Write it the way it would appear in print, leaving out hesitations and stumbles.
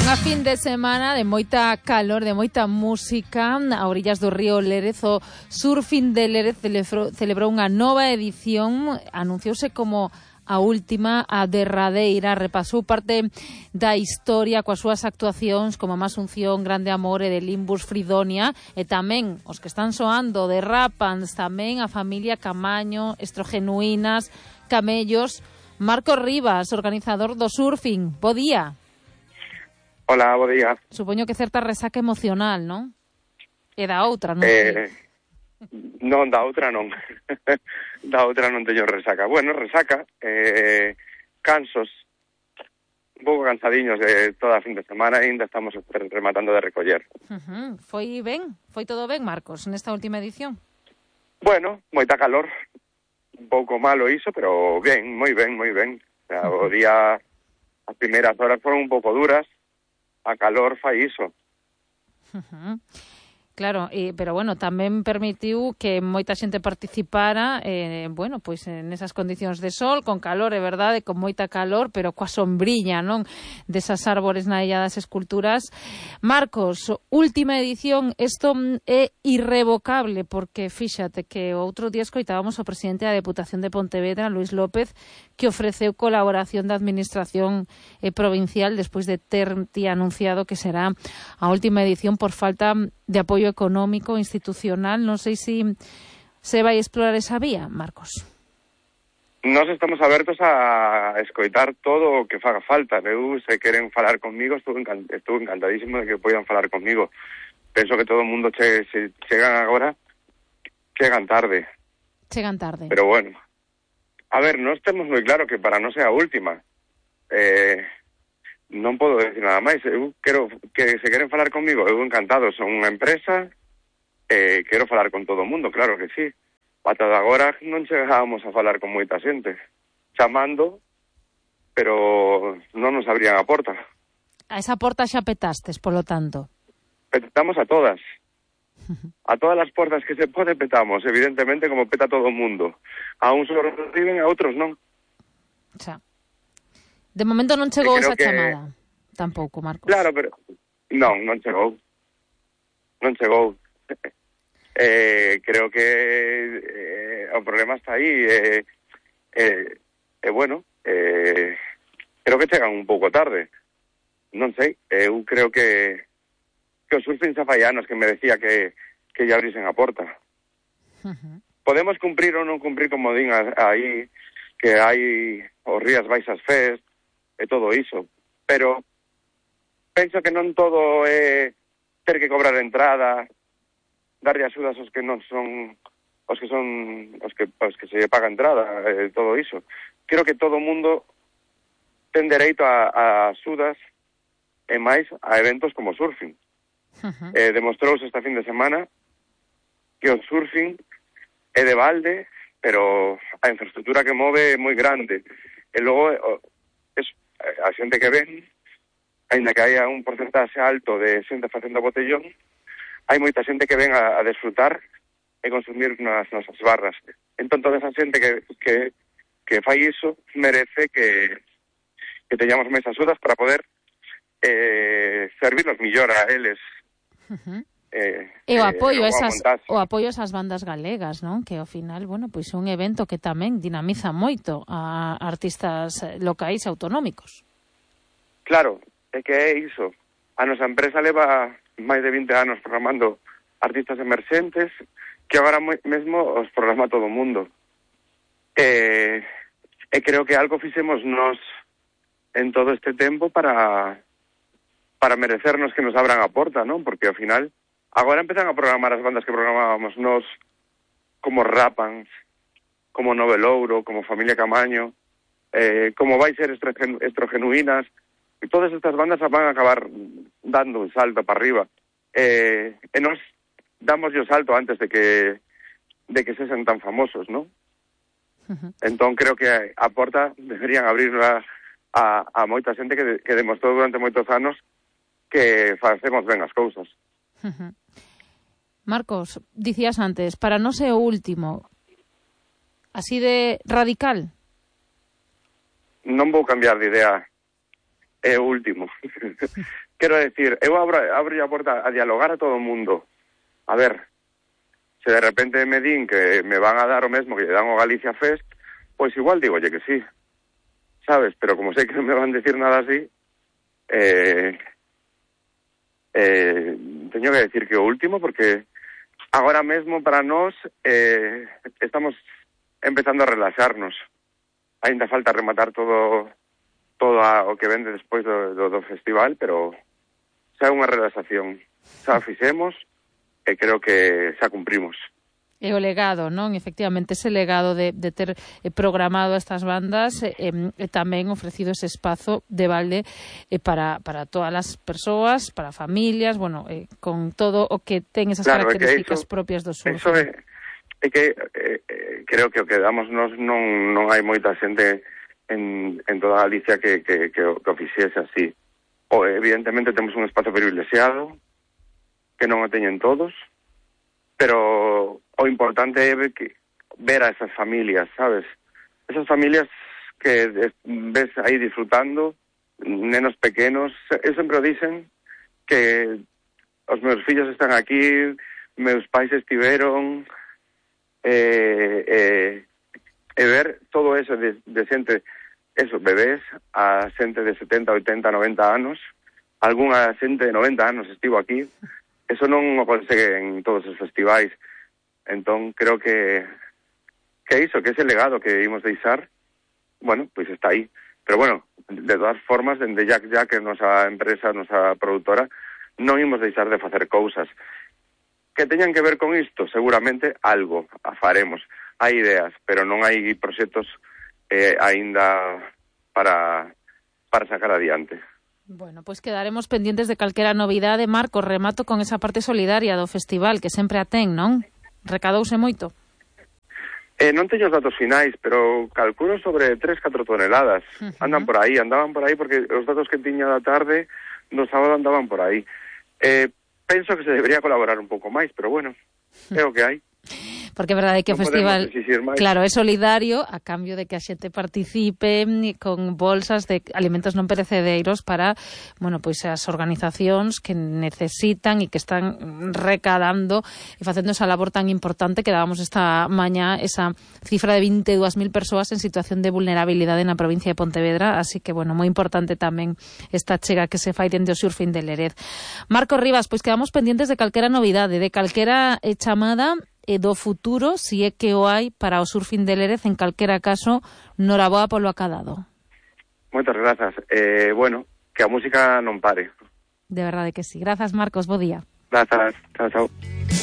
Unha fin de semana de moita calor, de moita música. A orillas do río Lérez, o Surfing de Lérez celebrou unha nova edición. Anunciouse como a última, a derradeira. Repasou parte da historia coas súas actuacións como Más Unción, Grande Amor e de Limbus Fridonia, e tamén os que están soando de Rapans, tamén a familia Camaño, Estrogenuínas, Camellos. Marcos Rivas, organizador do Surfing. Bo día. Hola, bo día. Supoño que certa resaca emocional, non? E da outra, non? Non, da outra non. Da outra non teño resaca. Bueno, resaca, cansos, un pouco cansadiños de toda a fin de semana e ainda estamos rematando de recoller. Foi ben? Foi todo ben, Marcos, nesta última edición? Bueno, moita calor, un pouco malo iso, pero ben, moi ben, moi ben. O sea, o día, as primeiras horas foron un pouco duras, a calor fai iso. Claro, pero bueno, tamén permitiu que moita xente participara, bueno, pois nesas condicións de sol, con calor, é verdade, con moita calor, pero coa sombriña, non, desas árbores na illa das esculturas. Marcos, última edición, isto é irrevocable, porque fíxate que outro día escoitábamos ao presidente da Deputación de Pontevedra, Luís López, que ofreceu colaboración da Administración provincial despois de ter anunciado que será a última edición por falta de apoio económico, institucional. Non sei se vai explorar esa vía, Marcos. Nós estamos abertos a escoitar todo o que faga falta. Eu, se queren falar conmigo, estuve encantadísimo de que poidan falar conmigo. Penso que todo o mundo chegan agora, chegan tarde. Chegan tarde. Pero bueno, a ver, nós temos moi claro que para non ser a última. Non podo decir nada máis. Eu quero que se queren falar comigo, eu encantado, son unha empresa, quero falar con todo o mundo, claro que sí. Ata de agora non chegábamos a falar con moita xente, chamando, pero non nos abrían a porta. A esa porta xa petastes, polo tanto. Petamos a todas. A todas as portas que se pode petamos, evidentemente, como peta todo o mundo. A uns sobreviven, a outros non. Xa. De momento non chegou esa chamada, tampouco, Marcos. Claro, pero non chegou. Non chegou. Creo que o problema está aí. Bueno, creo que chegan un pouco tarde. Non sei, eu creo que o Surfing xa fai anos que me decía que lle abrisen a porta. Podemos cumprir ou non cumprir, como din aí, que hai os Rías Baixas Fest, e todo iso, pero penso que non todo é ter que cobrar entrada, darlle axudas aos que non son os que se paga entrada, todo iso. Creo que todo o mundo ten dereito a axudas e máis a eventos como Surfing. Demostrouse esta fin de semana que o Surfing é de balde, pero a infraestructura que move é moi grande, e logo a xente que ven, ainda que haya un porcentaxe alto de xente facendo botellón, hai moita xente que ven a desfrutar e consumir nas nosas barras. Entón, toda esa xente que fai iso merece que teñamos máis axudas para poder servirnos millor a eles. E o apoio a esas bandas galegas, non? Que ao final, bueno, pois é un evento que tamén dinamiza moito a artistas locais autonómicos. Claro, é que é iso. A nosa empresa leva máis de 20 anos programando artistas emerxentes que agora mesmo os programa todo o mundo. E creo que algo fixemos nós en todo este tempo para merecernos que nos abran a porta, non? Porque ao final agora empezan a programar as bandas que programábamos nós, como Rapans, como Novelouro, como Familia Camaño, como vai ser Estrogenuínas, e todas estas bandas van a acabar dando un salto para arriba. E nós damos o salto antes de que sesen tan famosos, non? Entón creo que a porta deberían abrirla a moita xente que demostrou durante moitos anos que facemos ben as cousas. Marcos, dicías antes, para non ser o último, así de radical? Non vou cambiar de idea, é o último. quero decir, eu abro a porta a dialogar a todo o mundo. A ver, se de repente me din que me van a dar o mesmo que lle dan o Galicia Fest, pois igual digo, que sí, sabes? Pero como sei que non me van decir nada así, teño que decir que o último, porque agora mesmo para nós estamos empezando a relaxarnos. Ainda falta rematar todo o que vende despois do festival, pero xa é unha relaxación. Xa fixemos e creo que xa cumprimos. E o legado, non? Efectivamente, ese legado de ter programado estas bandas e tamén ofrecido ese espazo de balde para todas as persoas, para familias, bueno, con todo o que ten esas características propias do surf. Eso é que creo que o que damos nos non hai moita xente en toda Galicia que o fixese así. Evidentemente temos un espazo privilexiado que non o teñen todos, pero o importante é ver a esas familias, sabes? Esas familias que ves aí disfrutando, nenos pequenos, eu sempre o dicen que os meus fillos están aquí, meus pais estiveron, e ver todo eso de xente, eso, bebés, a xente de 70, 80, 90 anos, algunha xente de 90 anos estivo aquí, eso non o conseguen en todos os festivais. Entón, creo que iso, que ese legado que imos deixar, bueno, pois está aí. Pero bueno, de todas formas, dende Jack, que é nosa empresa, nosa produtora, non imos deixar de facer cousas que teñan que ver con isto. Seguramente algo a faremos. Hai ideas, pero non hai proxectos aínda para sacar adiante. Bueno, pois quedaremos pendientes de calquera novidade. Marcos, remato con esa parte solidaria do festival, que sempre a ten, non? Recadouse moito? Non teño os datos finais, pero calculo sobre 3-4 toneladas. Andaban por aí, porque os datos que tiña da tarde, no sábado andaban por aí. Penso que se debería colaborar un pouco máis, pero bueno, é o que hai. Porque é verdade que o festival, claro, é solidario a cambio de que a xente participe con bolsas de alimentos non perecedeiros para, bueno, pois as organizacións que necesitan e que están recadando e facendo esa labor tan importante que dábamos esta mañá, esa cifra de 22.000 persoas en situación de vulnerabilidade na provincia de Pontevedra, así que, bueno, moi importante tamén esta chega que se fai dende o Surfing de Lérez. Marcos Rivas, pois quedamos pendientes de calquera novidade, de calquera chamada do futuro, si é que o hai para o Surfing de Lérez, en calquera caso, noraboa polo acadado. Moitas grazas. Bueno, que a música non pare. De verdade que sí. Grazas, Marcos, bo día. Grazas, chao.